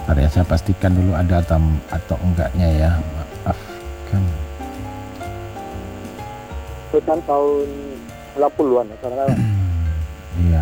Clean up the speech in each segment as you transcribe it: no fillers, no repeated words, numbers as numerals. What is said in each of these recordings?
Ada saya pastikan dulu ada atau enggaknya ya. Maafkan. Itu kan tahun 80-an ya, karena Iya.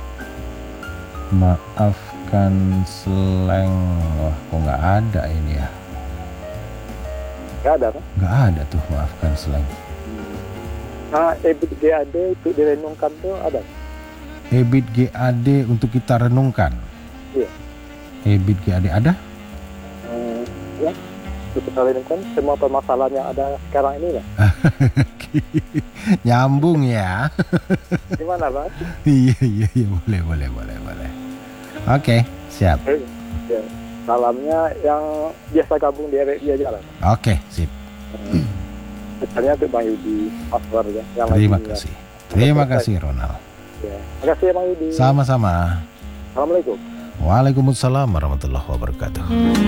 Maafkan slang. Wah, kok nggak ada ini ya? nggak ada kan? Nggak ada tuh maafkan slang. Nah, EBIT GAD itu direnungkan tuh ada. EBIT GAD untuk kita renungkan. Iya. EBIT GAD ada? Ya, untuk kita renungkan semua permasalahan yang ada sekarang ini ya. Nyambung ya. Gimana Bang? Iya, boleh. Oke, siap. Ya, salamnya yang biasa gabung di RRI aja lah. Oke, sip. Misalnya untuk Bang Yudi, Mas Warga. Terima kasih Ronald. Ya. Terima kasih ya Bang Yudi. Sama-sama. Assalamualaikum. Waalaikumsalam warahmatullahi wabarakatuh.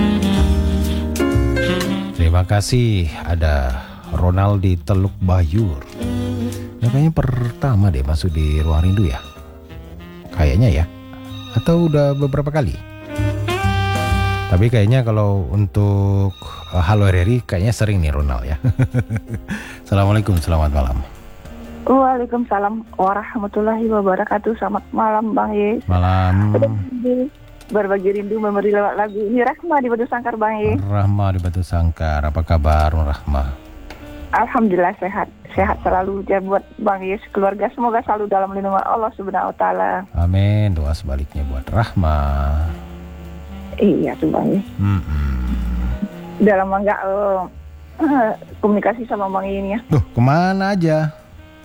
Terima kasih. Ada Ronald di Teluk Bayur. Ya, kayaknya pertama deh masuk di Ruang Rindu ya. Kayaknya ya. Atau udah beberapa kali. Tapi kayaknya kalau untuk Halo RRI kayaknya sering nih Ronald ya. Assalamualaikum, selamat malam. Waalaikumsalam warahmatullahi wabarakatuh. Selamat malam Bang Ye. Malam. Berbagi rindu memberi lewat lagu. Ini Rahma di Batu Sangkar Bang Ye. Rahma di Batu Sangkar. Apa kabar Rahma? Alhamdulillah sehat selalu. Ya buat Bang Ye keluarga semoga selalu dalam lindungan Allah Subhanahu wa taala. Amin. Doa sebaliknya buat Rahma. Iya tuh Bang Ye. Udah lama nggak komunikasi sama Bang Ye ini ya. Duh, kemana aja?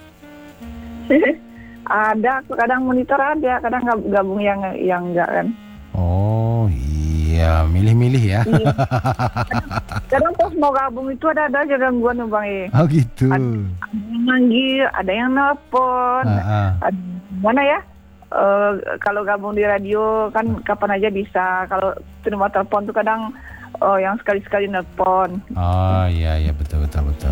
Ada, kadang monitor ada, kadang gabung yang enggak kan. Oh iya, milih-milih ya. Iya. Kadang pas mau gabung itu ada aja gangguan Bang Ye. Oh gitu. Ada yang manggil, ada yang nelpon. Mana ya? Kalau gabung di radio kan kapan aja bisa. Kalau terima telepon tuh kadang yang sekali-sekali nelpon. Oh iya betul.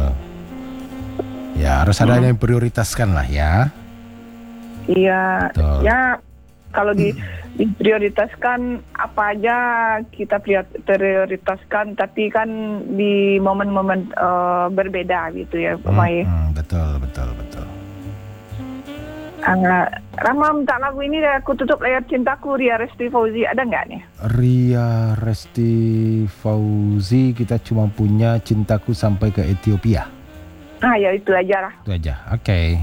Ya harus ada yang prioritaskan lah ya. Iya. Betul. Ya kalau diprioritaskan apa aja kita prioritaskan, tapi kan di momen-momen berbeda gitu ya Pak Mai. Betul. Rama minta lagu ini aku tutup layar cintaku Ria Resti Fauzi, ada nggak nih? Ria Resti Fauzi, kita cuma punya Cintaku Sampai ke Ethiopia. Ya itu aja lah. Itu aja, oke.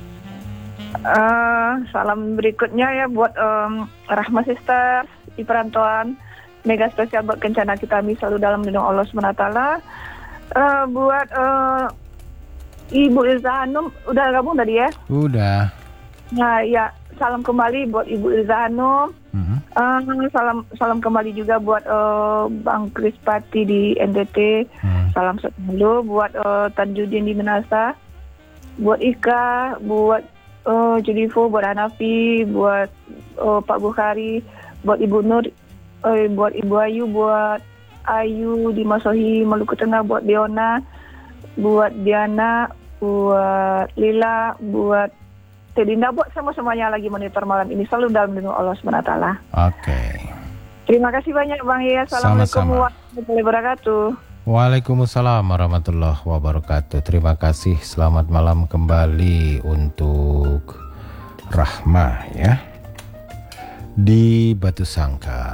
Salam berikutnya ya buat Rahma Sisters di perantauan, mega spesial buat Kencana kita selalu dalam lindung Allah SWT. Buat Ibu Ilza Hanum, udah gabung tadi ya? Udah. Nah ya, salam kembali buat Ibu Ilza Hanum. Salam kembali juga buat Bang Krispati di NTT. Salam selalu buat Tanjudin di Menasa, buat Ika, buat Judivo, buat Hanafi, buat Pak Bukhari, buat Ibu Nur, buat Ibu Ayu, buat Ayu di Masohi Maluku Tengah, buat Diona, buat Diana, buat Lila, buat Tedinda, buat semuanya lagi monitor malam ini selalu dalam lindungan Allah SWT. Oke. Terima kasih banyak Bang Ya. Assalamualaikum warahmatullahi wabarakatuh. Waalaikumsalam warahmatullahi wabarakatuh. Terima kasih. Selamat malam kembali untuk Rahma ya di Batu Sangkar.